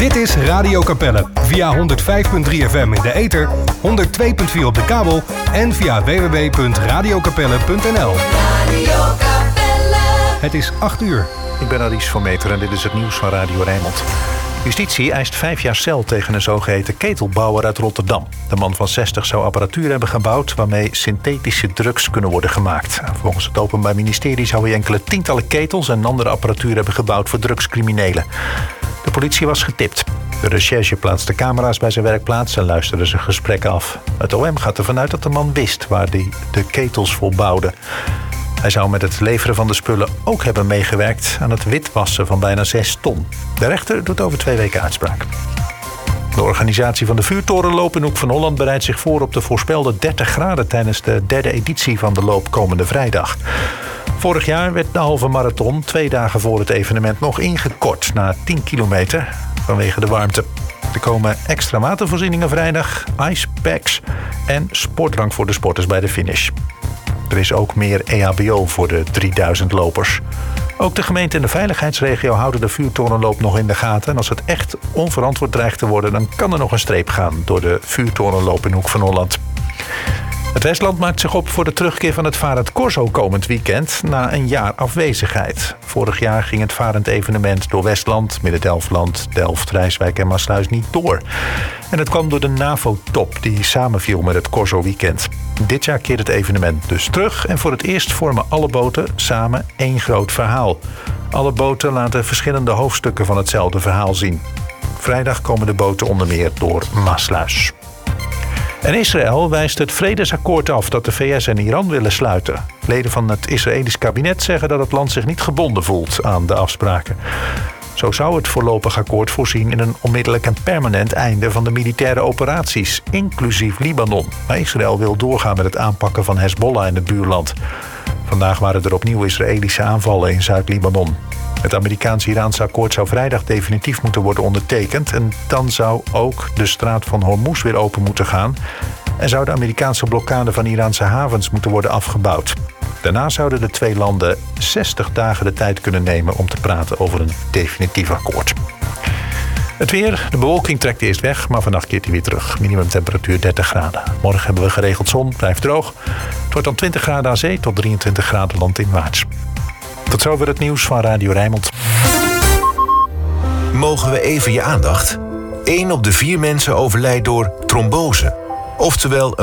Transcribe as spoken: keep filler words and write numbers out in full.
Dit is Radio Capelle. Via honderd vijf komma drie F M in de ether, honderd twee komma vier op de kabel en via w w w punt radio capelle punt n l. Radio Capelle. Het is acht uur. Ik ben Aries van Meter en dit is het nieuws van Radio Rijnmond. Justitie eist vijf jaar cel tegen een zogeheten ketelbouwer uit Rotterdam. De man van zestig zou apparatuur hebben gebouwd waarmee synthetische drugs kunnen worden gemaakt. Volgens het Openbaar Ministerie zou hij enkele tientallen ketels en andere apparatuur hebben gebouwd voor drugscriminelen. De politie was getipt. De recherche plaatste camera's bij zijn werkplaats en luisterde zijn gesprekken af. Het O M gaat ervan uit dat de man wist waar hij de ketels voor bouwde. Hij zou met het leveren van de spullen ook hebben meegewerkt aan het witwassen van bijna zes ton. De rechter doet over twee weken uitspraak. De organisatie van de vuurtorenloop in Hoek van Holland bereidt zich voor op de voorspelde dertig graden tijdens de derde editie van de loop komende vrijdag. Vorig jaar werd de halve marathon twee dagen voor het evenement nog ingekort naar tien kilometer vanwege de warmte. Er komen extra watervoorzieningen vrijdag, icepacks en sportdrank voor de sporters bij de finish. Er is ook meer E H B O voor de drieduizend lopers. Ook de gemeente en de veiligheidsregio houden de vuurtorenloop nog in de gaten. En als het echt onverantwoord dreigt te worden, dan kan er nog een streep gaan door de vuurtorenloop in Hoek van Holland. Het Westland maakt zich op voor de terugkeer van het Varend Corso komend weekend na een jaar afwezigheid. Vorig jaar ging het varend evenement door Westland, Midden-Delfland, Delft, Rijswijk en Maassluis niet door. En het kwam door de NAVO-top die samenviel met het Corso-weekend. Dit jaar keert het evenement dus terug en voor het eerst vormen alle boten samen één groot verhaal. Alle boten laten verschillende hoofdstukken van hetzelfde verhaal zien. Vrijdag komen de boten onder meer door Maassluis. En Israël wijst het vredesakkoord af dat de V S en Iran willen sluiten. Leden van het Israëlisch kabinet zeggen dat het land zich niet gebonden voelt aan de afspraken. Zo zou het voorlopig akkoord voorzien in een onmiddellijk en permanent einde van de militaire operaties, inclusief Libanon. Maar Israël wil doorgaan met het aanpakken van Hezbollah in het buurland. Vandaag waren er opnieuw Israëlische aanvallen in Zuid-Libanon. Het Amerikaans-Iraanse akkoord zou vrijdag definitief moeten worden ondertekend. En dan zou ook de straat van Hormuz weer open moeten gaan. En zou de Amerikaanse blokkade van Iraanse havens moeten worden afgebouwd. Daarna zouden de twee landen zestig dagen de tijd kunnen nemen om te praten over een definitief akkoord. Het weer, de bewolking trekt eerst weg, maar vannacht keert hij weer terug. Minimumtemperatuur dertig graden. Morgen hebben we geregeld zon, blijft droog. Het wordt dan twintig graden aan zee tot drieëntwintig graden landinwaarts. Tot zover het nieuws van Radio Rijnmond. Mogen we even je aandacht? Eén op de vier mensen overlijdt door trombose. Oftewel